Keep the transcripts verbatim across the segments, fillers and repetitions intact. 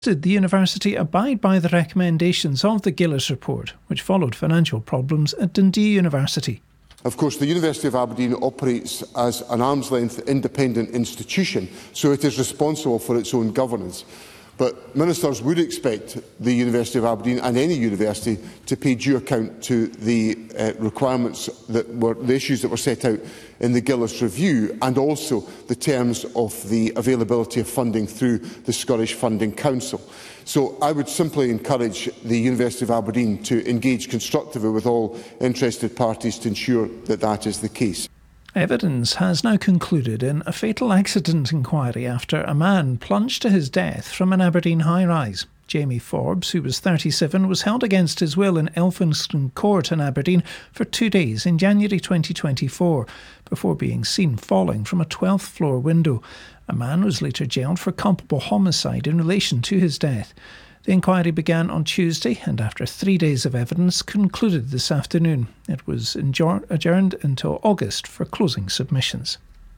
Did the university abide by the recommendations of the Gillis report, which followed financial problems at Dundee University? Of course, the University of Aberdeen operates as an arm's-length independent institution, so it is responsible for its own governance. But ministers would expect the University of Aberdeen and any university to pay due account to the uh, requirements that were the issues that were set out in the Gillis review, and also the terms of the availability of funding through the Scottish Funding Council. So I would simply encourage the University of Aberdeen to engage constructively with all interested parties to ensure that that is the case. Evidence has now concluded in a fatal accident inquiry after a man plunged to his death from an Aberdeen high-rise. Jamie Forbes, who was thirty-seven, was held against his will in Elphinstone Court in Aberdeen for two days in January twenty twenty-four, before being seen falling from a twelfth floor window. A man was later jailed for culpable homicide in relation to his death. The inquiry began on Tuesday and, after three days of evidence, concluded this afternoon. It was adjourned until August for closing submissions.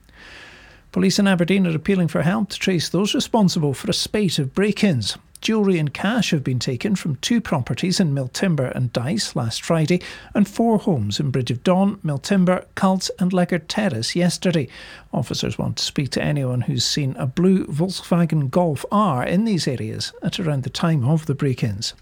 Police in Aberdeen are appealing for help to trace those responsible for a spate of break-ins. Jewellery and cash have been taken from two properties in Miltimber and Dice last Friday, and four homes in Bridge of Dawn, Miltimber, Cults and Leggard Terrace yesterday. Officers want to speak to anyone who's seen a blue Volkswagen Golf R in these areas at around the time of the break-ins.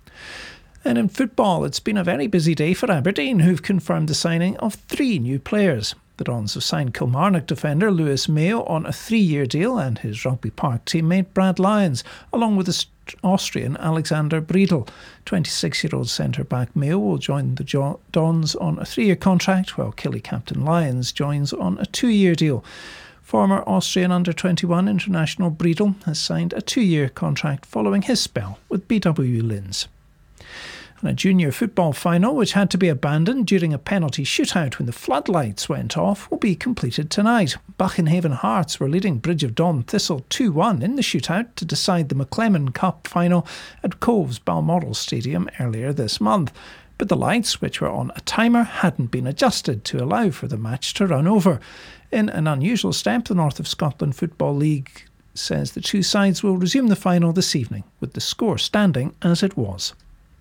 And in football, it's been a very busy day for Aberdeen, who've confirmed the signing of three new players. The Dons have signed Kilmarnock defender Lewis Mayo on a three-year deal, and his Rugby Park teammate Brad Lyons, along with the Austrian Alexander Briedel. twenty-six-year-old centre-back Mayo will join the Dons on a three-year contract, while Killie captain Lyons joins on a two-year deal. Former Austrian under twenty-one international Briedel has signed a two-year contract following his spell with B W Linz. And a junior football final, which had to be abandoned during a penalty shootout when the floodlights went off, will be completed tonight. Buchenhaven Hearts were leading Bridge of Dawn Thistle two one in the shootout to decide the McClellan Cup final at Cove's Balmoral Stadium earlier this month. But the lights, which were on a timer, hadn't been adjusted to allow for the match to run over. In an unusual step, the North of Scotland Football League says the two sides will resume the final this evening, with the score standing as it was.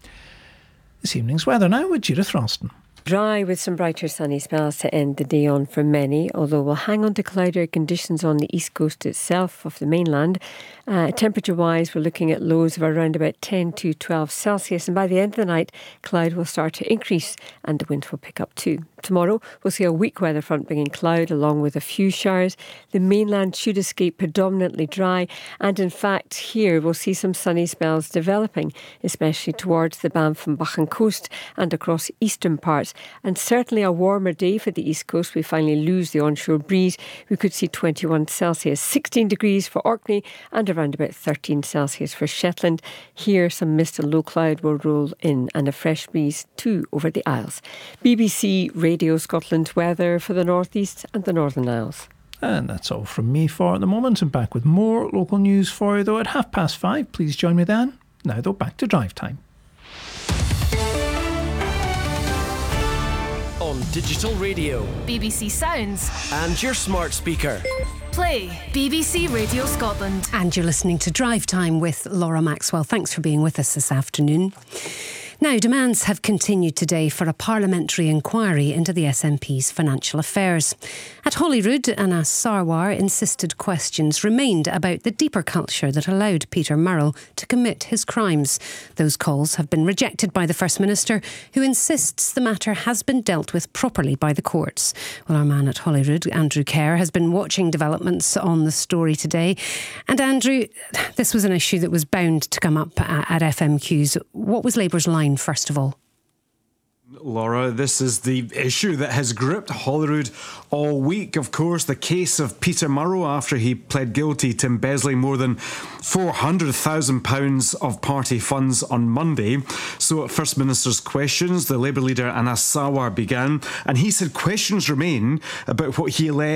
This evening's weather now with Judith Ralston. Dry with some brighter sunny spells to end the day on for many, although we'll hang on to cloudier conditions on the east coast itself of the mainland. Uh, temperature-wise, we're looking at lows of around about ten to twelve Celsius, and by the end of the night, cloud will start to increase and the wind will pick up too. Tomorrow, we'll see a weak weather front bringing cloud along with a few showers. The mainland should escape predominantly dry, and in fact, here we'll see some sunny spells developing, especially towards the Banff and Buchan coast and across eastern parts. And certainly a warmer day for the east coast. We finally lose the onshore breeze. We could see twenty-one Celsius, sixteen degrees for Orkney and around about thirteen Celsius for Shetland. Here some mist and low cloud will roll in and a fresh breeze too over the Isles. B B C Radio Scotland weather for the northeast and the Northern Isles. And that's all from me for the moment. I'm back with more local news for you though at half past five. Please join me then. Now though, back to drive time. On digital radio, B B C Sounds, and your smart speaker. Play B B C Radio Scotland. And you're listening to Drive Time with Laura Maxwell. Thanks for being with us this afternoon. Now, demands have continued today for a parliamentary inquiry into the S N P's financial affairs. At Holyrood, Anas Sarwar insisted questions remained about the deeper culture that allowed Peter Murrell to commit his crimes. Those calls have been rejected by the First Minister, who insists the matter has been dealt with properly by the courts. Well, our man at Holyrood, Andrew Kerr, has been watching developments on the story today. And Andrew, this was an issue that was bound to come up at F M Qs. What was Labour's line, first of all? Laura, this is the issue that has gripped Holyrood all week. Of course, the case of Peter Murrell after he pled guilty to embezzling more than four hundred thousand pounds of party funds on Monday. So at First Minister's questions, the Labour leader Anas Sarwar began, and he said questions remain about what he alleged